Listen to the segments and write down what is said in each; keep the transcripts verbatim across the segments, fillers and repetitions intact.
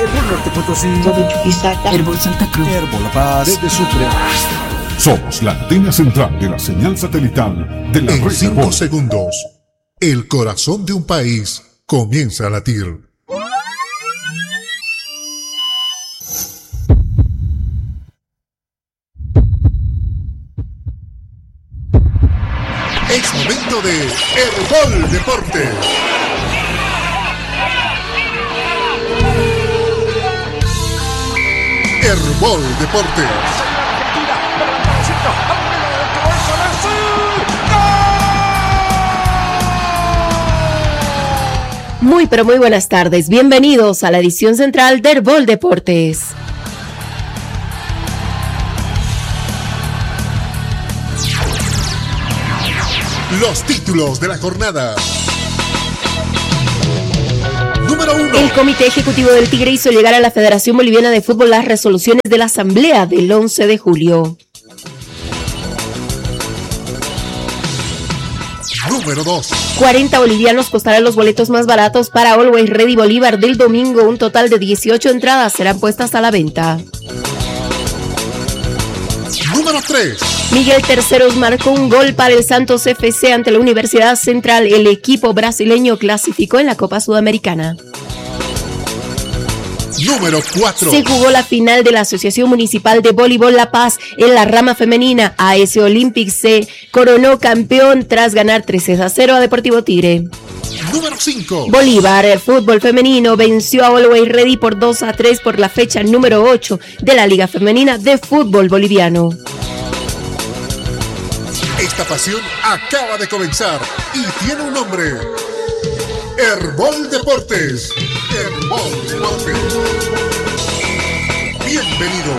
Herbol Norte Potosí, Herbol Santa Cruz, Herbol La Paz, desde Sucre. Somos la antena central de la señal satelital de la En red cinco Herbol. segundos, el corazón de un país comienza a latir. Es momento de Herbol Deportes. Herbol Deportes. Muy pero muy buenas tardes, bienvenidos a la edición central de Herbol Deportes. Los títulos de la jornada. Número uno. El Comité Ejecutivo del Tigre hizo llegar a la Federación Boliviana de Fútbol las resoluciones de la Asamblea del once de julio. Número dos. cuarenta bolivianos costarán los boletos más baratos para Always Ready Bolívar del domingo. Un total de dieciocho entradas serán puestas a la venta. Número tres. Miguel Terceros marcó un gol para el Santos F C ante la Universidad Central. El equipo brasileño clasificó en la Copa Sudamericana. Número cuatro. Se jugó la final de la Asociación Municipal de Voleibol La Paz en la rama femenina. A S Olympic se coronó campeón tras ganar tres a cero a Deportivo Tigre. Número cinco. Bolívar, el fútbol femenino, venció a Always Ready por dos a tres por la fecha número ocho de la Liga Femenina de Fútbol Boliviano. Esta pasión acaba de comenzar y tiene un nombre. Herbol Deportes. Herbol Deportes. Bienvenido.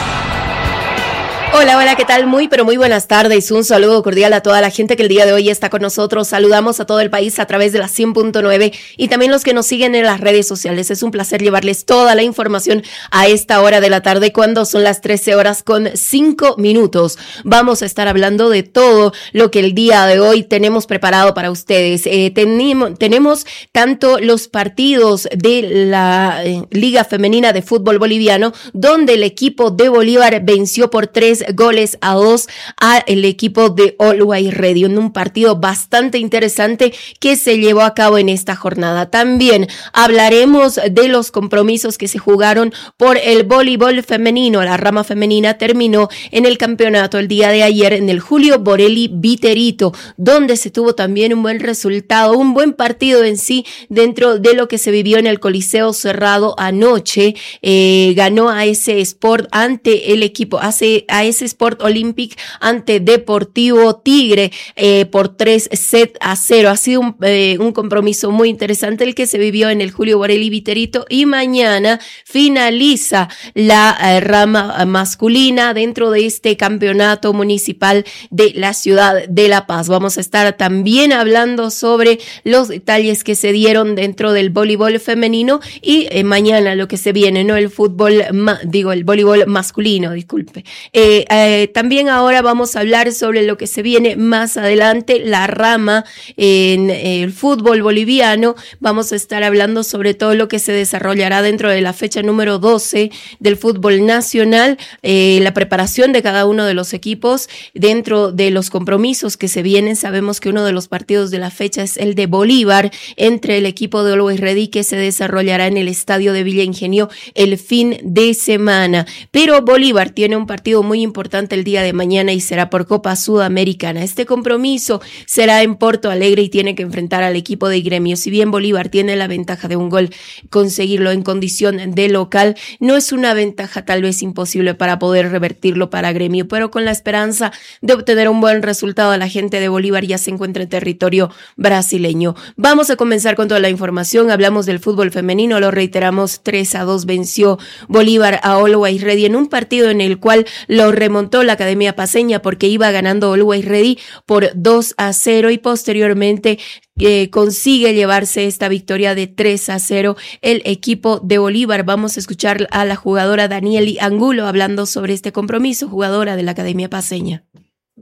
Hola, hola, ¿qué tal? Muy, pero muy buenas tardes. Un saludo cordial a toda la gente que el día de hoy está con nosotros. Saludamos a todo el país a través de la cien punto nueve y también los que nos siguen en las redes sociales. Es un placer llevarles toda la información a esta hora de la tarde cuando son las trece horas con cinco minutos. Vamos a estar hablando de todo lo que el día de hoy tenemos preparado para ustedes. Eh, tenemos, tenemos tanto los partidos de la eh, Liga Femenina de Fútbol Boliviano, donde el equipo de Bolívar venció por tres goles a dos a el equipo de Always Ready, en un partido bastante interesante que se llevó a cabo en esta jornada. También hablaremos de los compromisos que se jugaron por el voleibol femenino. La rama femenina terminó en el campeonato el día de ayer en el Julio Borelli Viterito, donde se tuvo también un buen resultado, un buen partido en sí dentro de lo que se vivió en el Coliseo Cerrado anoche. Eh, ganó a ese Sport ante el equipo, hace a ese Sport Olympic ante Deportivo Tigre eh, por tres sets a cero. Ha sido un, eh, un compromiso muy interesante el que se vivió en el Julio Borelli Viterito y mañana finaliza la eh, rama masculina dentro de este campeonato municipal de la ciudad de La Paz. Vamos a estar también hablando sobre los detalles que se dieron dentro del voleibol femenino y eh, mañana lo que se viene, ¿no? El fútbol, ma, digo, el voleibol masculino, disculpe. Eh, Eh, también ahora vamos a hablar sobre lo que se viene más adelante, la rama en el fútbol boliviano. Vamos a estar hablando sobre todo lo que se desarrollará dentro de la fecha número doce del fútbol nacional, eh, la preparación de cada uno de los equipos dentro de los compromisos que se vienen. Sabemos que uno de los partidos de la fecha es el de Bolívar entre el equipo de Always Ready, que se desarrollará en el estadio de Villa Ingenio el fin de semana. Pero Bolívar tiene un partido muy importante importante el día de mañana y será por Copa Sudamericana. Este compromiso será en Porto Alegre y tiene que enfrentar al equipo de Gremio. Si bien Bolívar tiene la ventaja de un gol, conseguirlo en condición de local no es una ventaja tal vez imposible para poder revertirlo para Gremio, pero con la esperanza de obtener un buen resultado, la gente de Bolívar ya se encuentra en territorio brasileño. Vamos a comenzar con toda la información. Hablamos del fútbol femenino, lo reiteramos, tres a dos venció Bolívar a Always Ready en un partido en el cual lo remontó la Academia Paceña porque iba ganando Always Ready por dos a cero y posteriormente eh, consigue llevarse esta victoria de tres a cero el equipo de Bolívar. Vamos a escuchar a la jugadora Danieli Angulo hablando sobre este compromiso, jugadora de la Academia Paceña.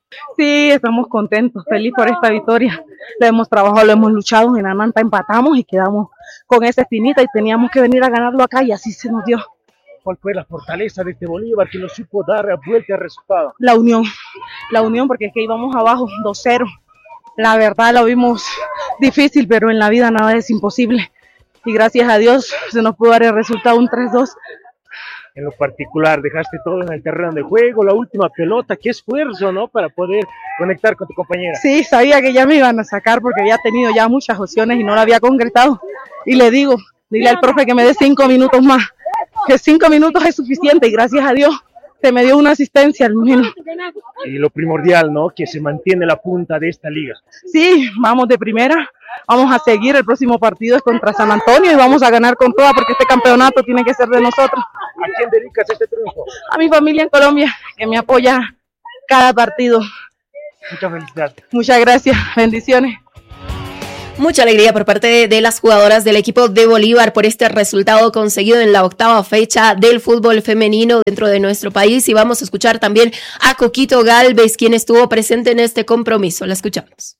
Sí, estamos contentos, feliz por esta victoria. Lo hemos trabajado, lo hemos luchado, en Amanta empatamos y quedamos con esa espinita y teníamos que venir a ganarlo acá y así se nos dio. ¿Cuál fue la fortaleza de este Bolívar que nos supo dar vuelta al resultado? La unión, la unión porque es que íbamos abajo dos cero. La verdad lo vimos difícil, pero en la vida nada es imposible. Y gracias a Dios se nos pudo dar el resultado un tres dos. En lo particular, dejaste todo en el terreno de juego, la última pelota, qué esfuerzo, ¿no? Para poder conectar con tu compañera. Sí, sabía que ya me iban a sacar porque había tenido ya muchas opciones y no lo había concretado. Y le digo, dile al profe que me dé cinco minutos más, que cinco minutos es suficiente y gracias a Dios se me dio una asistencia al menos. Y lo primordial, ¿no? Que se mantiene la punta de esta liga. Sí, vamos de primera. Vamos a seguir, el próximo partido es contra San Antonio y vamos a ganar con toda porque este campeonato tiene que ser de nosotros. ¿A quién dedicas este triunfo? A mi familia en Colombia, que me apoya cada partido. Muchas felicidades. Muchas gracias, bendiciones. Mucha alegría por parte de, de las jugadoras del equipo de Bolívar por este resultado conseguido en la octava fecha del fútbol femenino dentro de nuestro país. Y vamos a escuchar también a Coquito Gálvez, quien estuvo presente en este compromiso. La escuchamos.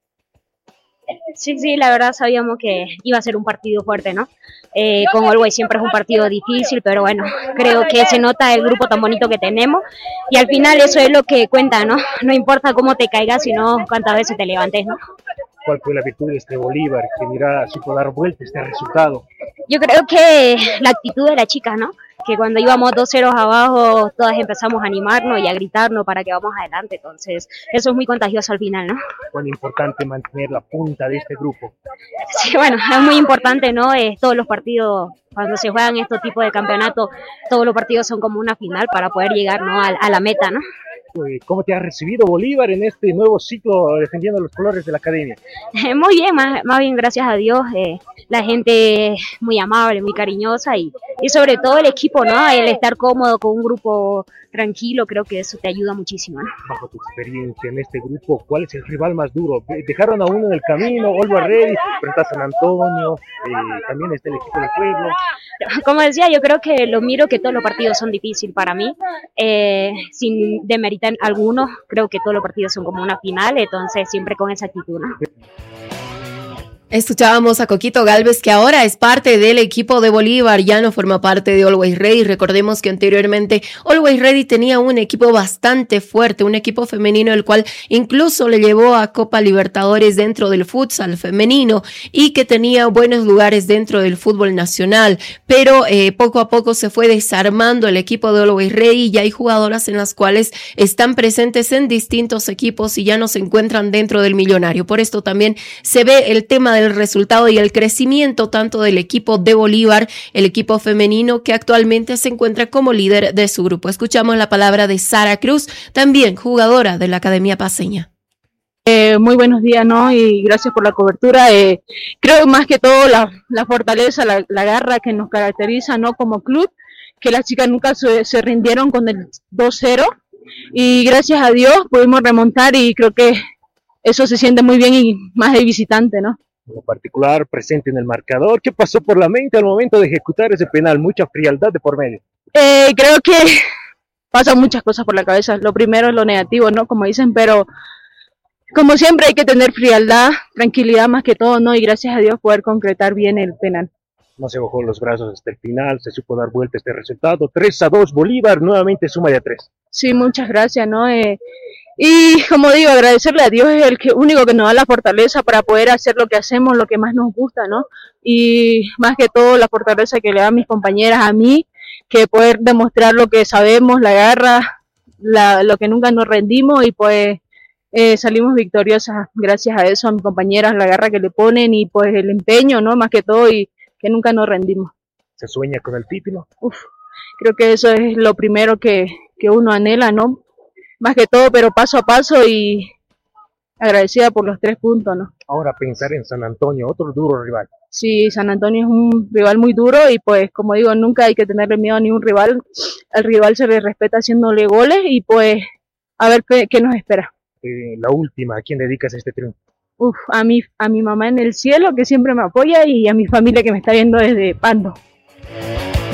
Sí, sí, la verdad sabíamos que iba a ser un partido fuerte, ¿no? Eh, con Always siempre es un partido difícil, pero bueno, creo que se nota el grupo tan bonito que tenemos y al final eso es lo que cuenta, ¿no? No importa cómo te caigas, sino cuántas veces te levantes, ¿no? ¿Cuál fue la virtud de este Bolívar que mira supo dar vuelta este resultado? Yo creo que la actitud de las chicas, ¿no? Que cuando íbamos dos ceros abajo, todas empezamos a animarnos y a gritarnos para que vamos adelante. Entonces, eso es muy contagioso al final, ¿no? ¿Cuán importante mantener la punta de este grupo? Sí, bueno, es muy importante, ¿no? Eh, todos los partidos, cuando se juegan estos tipos de campeonatos, todos los partidos son como una final para poder llegar, ¿no? a, a la meta, ¿no? ¿Cómo te ha recibido Bolívar en este nuevo ciclo defendiendo los colores de la academia? Muy bien, más, más bien gracias a Dios, eh, la gente muy amable, muy cariñosa y, y sobre todo el equipo, ¿no? El estar cómodo con un grupo tranquilo, creo que eso te ayuda muchísimo, ¿no? Bajo tu experiencia en este grupo, ¿cuál es el rival más duro? Dejaron a uno en el camino, Always Ready, frente a San Antonio, eh, también está el equipo del pueblo. Como decía, yo creo que lo miro que todos los partidos son difíciles para mí, eh, sin demeritar algunos, creo que todos los partidos son como una final, entonces siempre con esa actitud, ¿no? Escuchábamos a Coquito Gálvez, que ahora es parte del equipo de Bolívar, ya no forma parte de Always Ready. Recordemos que anteriormente Always Ready tenía un equipo bastante fuerte, un equipo femenino, el cual incluso le llevó a Copa Libertadores dentro del futsal femenino y que tenía buenos lugares dentro del fútbol nacional, pero eh, poco a poco se fue desarmando el equipo de Always Ready y ya hay jugadoras en las cuales están presentes en distintos equipos y ya no se encuentran dentro del millonario. Por esto también se ve el tema de el resultado y el crecimiento tanto del equipo de Bolívar, el equipo femenino que actualmente se encuentra como líder de su grupo. Escuchamos la palabra de Sara Cruz, también jugadora de la Academia Paceña. Eh, muy buenos días, ¿no? Y gracias por la cobertura. Eh, creo más que todo la, la fortaleza, la, la garra que nos caracteriza, ¿no? Como club, que las chicas nunca se, se rindieron con el dos cero y gracias a Dios pudimos remontar y creo que eso se siente muy bien y más de visitante, ¿no? En lo particular, presente en el marcador, ¿qué pasó por la mente al momento de ejecutar ese penal? Mucha frialdad de por medio. Eh, creo que pasan muchas cosas por la cabeza. Lo primero es lo negativo, ¿no? Como dicen, pero como siempre hay que tener frialdad, tranquilidad más que todo, ¿no? Y gracias a Dios poder concretar bien el penal. No se bajó los brazos hasta el final, se supo dar vuelta este resultado. tres a dos, Bolívar nuevamente suma de a tres. Sí, muchas gracias, ¿no? Eh, Y como digo, agradecerle a Dios es el que, único que nos da la fortaleza para poder hacer lo que hacemos, lo que más nos gusta, ¿no? Y más que todo la fortaleza que le dan mis compañeras a mí, que poder demostrar lo que sabemos, la garra, la, lo que nunca nos rendimos y pues eh, salimos victoriosas gracias a eso, a mis compañeras, la garra que le ponen y pues el empeño, ¿no? Más que todo y que nunca nos rendimos. ¿Se sueña con el título? Uf, creo que eso es lo primero que, que uno anhela, ¿no? Más que todo, pero paso a paso y agradecida por los tres puntos, ¿no? Ahora pensar en San Antonio, otro duro rival. Sí, San Antonio es un rival muy duro y pues como digo, nunca hay que tenerle miedo a ningún rival. Al rival se le respeta haciéndole goles y pues a ver qué, qué nos espera. Eh, la última, ¿a quién dedicas este triunfo? Uf, a mi, a mi mamá en el cielo que siempre me apoya y a mi familia que me está viendo desde Pando.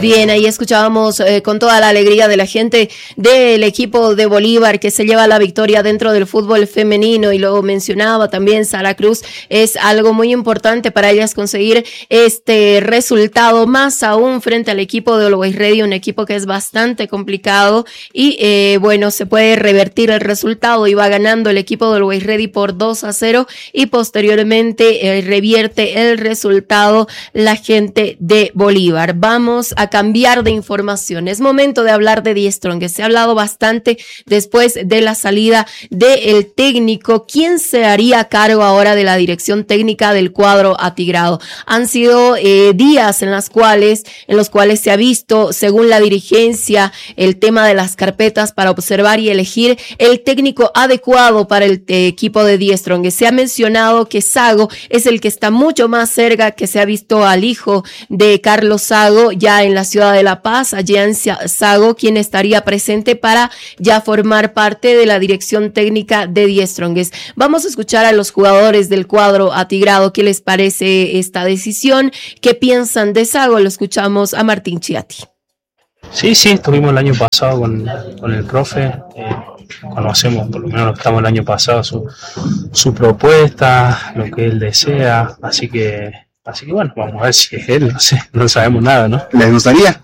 Bien, ahí escuchábamos eh, con toda la alegría de la gente del equipo de Bolívar que se lleva la victoria dentro del fútbol femenino, y lo mencionaba también Sara Cruz, es algo muy importante para ellas conseguir este resultado, más aún frente al equipo de Always Ready, un equipo que es bastante complicado, y eh, bueno, se puede revertir el resultado, y va ganando el equipo de Always Ready por dos a cero, y posteriormente eh, revierte el resultado la gente de Bolívar. Vamos a cambiar de información. Es momento de hablar de The Strongest. Se ha hablado bastante después de la salida del técnico. ¿Quién se haría cargo ahora de la dirección técnica del cuadro atigrado? Han sido eh, días en las cuales, en los cuales se ha visto, según la dirigencia, el tema de las carpetas para observar y elegir el técnico adecuado para el eh, equipo de The Strongest. Se ha mencionado que Sago es el que está mucho más cerca, que se ha visto al hijo de Carlos Sago ya en la ciudad de La Paz, a Jean Sago, quien estaría presente para ya formar parte de la dirección técnica de The Strongest. Vamos a escuchar a los jugadores del cuadro atigrado qué les parece esta decisión, qué piensan de Sago. Lo escuchamos a Martín Chiatti. Sí, sí, estuvimos el año pasado con, con el profe, eh, conocemos por lo menos lo que estamos el año pasado, su, su propuesta, lo que él desea, así que Así que bueno, vamos a ver si es él, no sé, no sabemos nada, ¿no? ¿Les gustaría?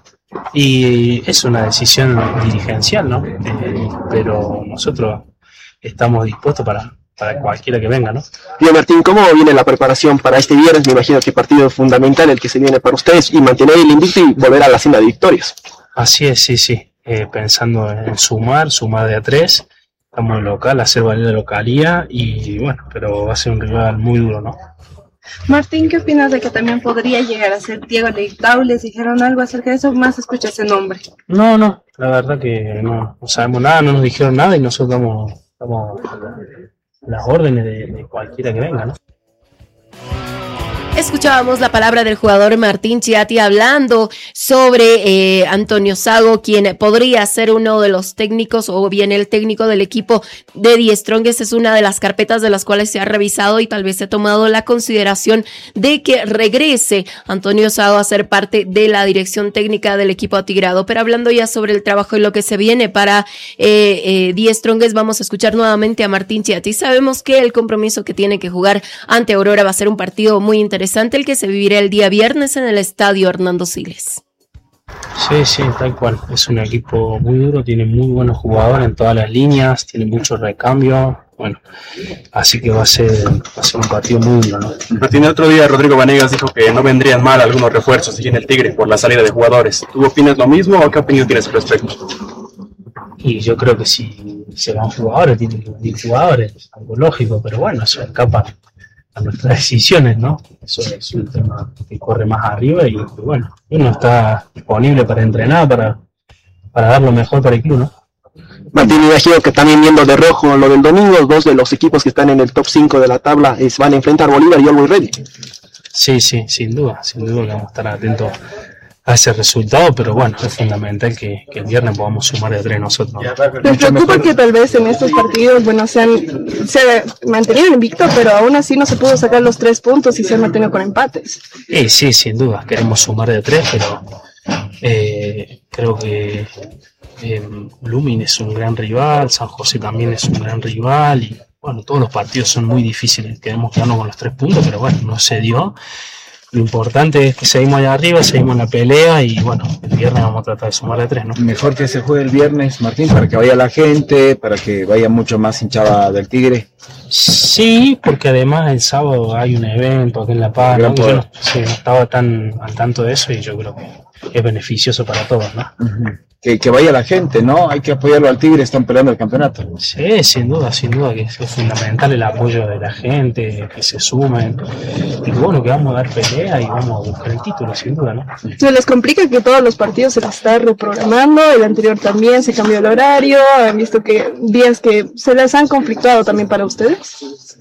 Y es una decisión dirigencial, ¿no? Eh, pero nosotros estamos dispuestos para, para cualquiera que venga, ¿no? Bien, Martín, ¿cómo viene la preparación para este viernes? Me imagino que partido fundamental el que se viene para ustedes, y mantener el invicto y volver a la senda de victorias. Así es, sí, sí, eh, pensando en sumar, sumar de a tres, estamos en local, hacer valer la localía, y bueno, pero va a ser un rival muy duro, ¿no? Martín, ¿qué opinas de que también podría llegar a ser Diego Leitao? ¿Les dijeron algo acerca de eso? Más escucha ese nombre. No, no, la verdad que no, no sabemos nada, no nos dijeron nada, y nosotros damos, damos las órdenes de, de cualquiera que venga, ¿no? Escuchábamos la palabra del jugador Martín Chiatti hablando sobre eh, Antonio Sago, quien podría ser uno de los técnicos, o bien el técnico del equipo de The Strongest. Es una de las carpetas de las cuales se ha revisado, y tal vez se ha tomado la consideración de que regrese Antonio Sago a ser parte de la dirección técnica del equipo atigrado. Pero hablando ya sobre el trabajo y lo que se viene para eh, eh, The Strongest, vamos a escuchar nuevamente a Martín Chiatti. Sabemos que el compromiso que tiene que jugar ante Aurora va a ser un partido muy interesante, el que se vivirá el día viernes en el estadio Hernando Siles. Sí, sí, tal cual. Es un equipo muy duro, tiene muy buenos jugadores en todas las líneas, tiene mucho recambio. Bueno, así que va a ser, va a ser un partido muy duro, ¿no? Martín, el otro día Rodrigo Vanegas dijo que no vendrían mal algunos refuerzos aquí en el Tigre por la salida de jugadores. ¿Tú opinas lo mismo o qué opinión tienes al respecto? Y yo creo que si se van jugadores, tienen que venir jugadores, algo lógico, pero bueno, eso escapa a nuestras decisiones, ¿no? Eso es un tema que corre más arriba, y bueno, uno está disponible para entrenar, para, para dar lo mejor para el club, ¿no? Martín, imagino que también viendo de rojo lo del domingo, dos de los equipos que están en el top cinco de la tabla es, van a enfrentar Bolívar y Always Ready. Sí, sí, sin duda, sin duda que vamos a estar atentos a ese resultado, pero bueno, es fundamental que, que el viernes podamos sumar de tres nosotros. ¿Les preocupa que tal vez en estos partidos, bueno, se han se mantenido invicto, pero aún así no se pudo sacar los tres puntos y se han mantenido con empates? Sí, sí, sin duda, queremos sumar de tres, pero eh, creo que eh, Blooming es un gran rival, San José también es un gran rival, y bueno, todos los partidos son muy difíciles, queremos quedarnos con los tres puntos, pero bueno, no se dio. Lo importante es que seguimos allá arriba, seguimos en la pelea, y bueno, el viernes vamos a tratar de sumar de tres, ¿no? Mejor que se juegue el viernes, Martín, para que vaya la gente, para que vaya mucho más hinchada del Tigre. Sí, porque además el sábado hay un evento aquí en La Paz, ¿no? Yo no, sí, no estaba tan al tanto de eso, y yo creo que es beneficioso para todos, ¿no? Uh-huh. Que, que vaya la gente, ¿no? Hay que apoyarlo al Tigre, están peleando el campeonato. Sí, sin duda, sin duda que es fundamental el apoyo de la gente, que se sumen, y que bueno, que vamos a dar pelea y vamos a buscar el título, sin duda, ¿no? ¿Se les complica que todos los partidos se les está reprogramando? El anterior también se cambió el horario, han visto que días que se les han conflictuado también para ustedes.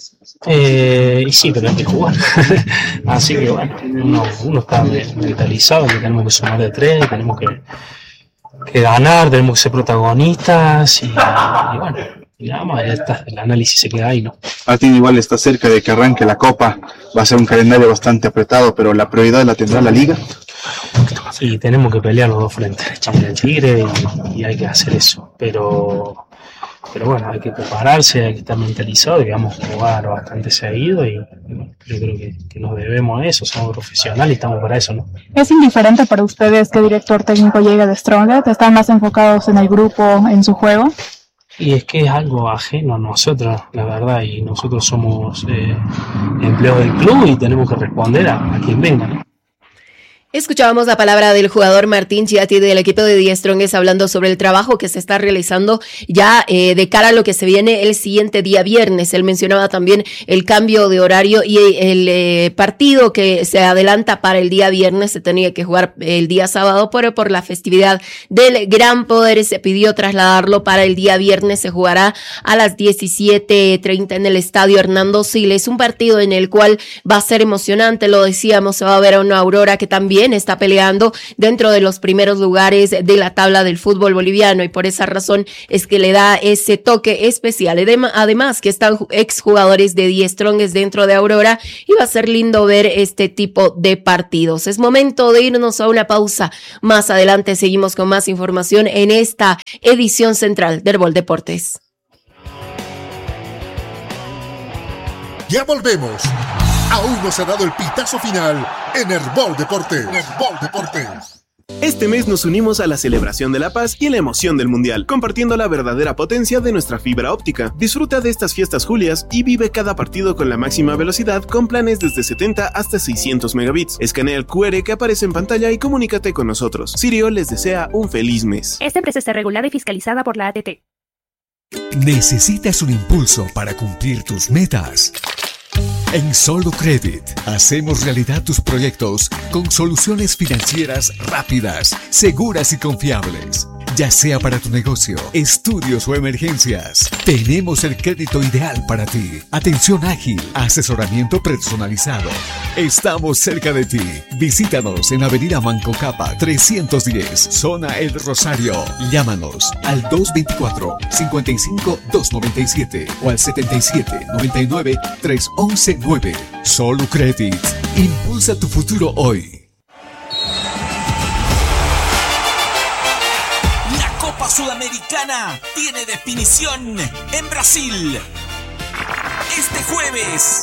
Eh, y sí, pero hay que jugar. Así que bueno, uno, uno está mentalizado que tenemos que sumar de tres, tenemos que que ganar, tenemos que ser protagonistas, y, y bueno, digamos, ya está, el análisis se queda ahí, ¿no? Martín, igual está cerca de que arranque la Copa, va a ser un calendario bastante apretado, pero la prioridad la tendrá la Liga. y tenemos que pelear los dos frentes, echamos el Tigre y, y hay que hacer eso, pero pero bueno, hay que prepararse, hay que estar mentalizado y vamos a jugar bastante seguido y, y bueno, yo creo que, que nos debemos a eso, somos profesionales y estamos para eso, ¿no? ¿Es indiferente para ustedes qué director técnico llegue de Strongest? ¿Están más enfocados en el grupo, en su juego? Y es que es algo ajeno a nosotros, la verdad, y nosotros somos eh, empleados del club y tenemos que responder a, a quien venga, ¿no? Escuchábamos la palabra del jugador Martín Chiatti del equipo de Die Strongest hablando sobre el trabajo que se está realizando ya eh, de cara a lo que se viene el siguiente día viernes. Él mencionaba también el cambio de horario y el eh, partido que se adelanta para el día viernes se tenía que jugar el día sábado, pero por la festividad del Gran Poder se pidió trasladarlo para el día viernes. Se jugará a las diecisiete treinta en el estadio Hernando Siles, un partido en el cual va a ser emocionante, lo decíamos, se va a ver a una Aurora que también está peleando dentro de los primeros lugares de la tabla del fútbol boliviano y por esa razón es que le da ese toque especial. Además que están exjugadores de Die Strongest dentro de Aurora y va a ser lindo ver este tipo de partidos. Es momento de irnos a una pausa. Más adelante seguimos con más información en esta edición central de Herbol Deportes. Ya volvemos. Aún no se ha dado el pitazo final en Herbol Deportes. Herbol Deportes. Este mes nos unimos a la celebración de la paz y la emoción del mundial, compartiendo la verdadera potencia de nuestra fibra óptica. Disfruta de estas fiestas julias y vive cada partido con la máxima velocidad con planes desde setenta hasta seiscientos megabits. Escanea el cu erre que aparece en pantalla y comunícate con nosotros. Sirio les desea un feliz mes. Esta empresa está regulada y fiscalizada por la A T T. ¿Necesitas un impulso para cumplir tus metas? En Solo Credit hacemos realidad tus proyectos con soluciones financieras rápidas, seguras y confiables. Ya sea para tu negocio, estudios o emergencias, tenemos el crédito ideal para ti. Atención ágil, asesoramiento personalizado. Estamos cerca de ti. Visítanos en Avenida Manco Capa trescientos diez, Zona El Rosario. Llámanos al dos veinticuatro, cincuenta y cinco, doscientos noventa y siete o al setenta y siete, noventa y nueve, trescientos once nueve. Solo Credit. Impulsa tu futuro hoy. Sudamericana tiene definición en Brasil. Este jueves